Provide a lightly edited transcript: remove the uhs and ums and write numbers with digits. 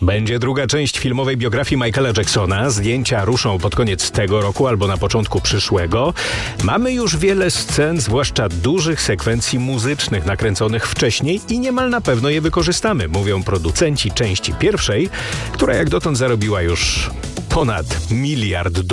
Będzie druga część filmowej biografii Michaela Jacksona. Zdjęcia ruszą pod koniec tego roku albo na początku przyszłego. Mamy już wiele scen, zwłaszcza dużych sekwencji muzycznych nakręconych wcześniej i niemal na pewno je wykorzystamy, mówią producenci części pierwszej, która jak dotąd zarobiła już ponad $1 miliard.